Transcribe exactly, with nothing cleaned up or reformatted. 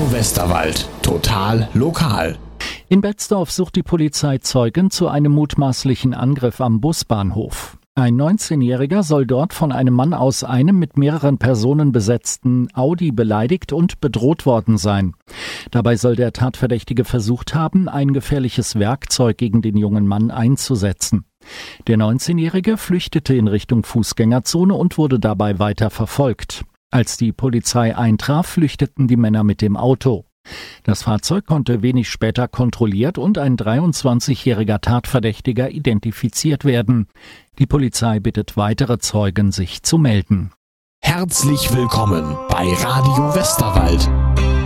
Radio Westerwald. Total lokal. In Betzdorf sucht die Polizei Zeugen zu einem mutmaßlichen Angriff am Busbahnhof. Ein neunzehnjähriger soll dort von einem Mann aus einem mit mehreren Personen besetzten Audi beleidigt und bedroht worden sein. Dabei soll der Tatverdächtige versucht haben, ein gefährliches Werkzeug gegen den jungen Mann einzusetzen. Der neunzehnjährige flüchtete in Richtung Fußgängerzone und wurde dabei weiter verfolgt. Als die Polizei eintraf, flüchteten die Männer mit dem Auto. Das Fahrzeug konnte wenig später kontrolliert und ein dreiundzwanzigjähriger Tatverdächtiger identifiziert werden. Die Polizei bittet weitere Zeugen, sich zu melden. Herzlich willkommen bei Radio Westerwald.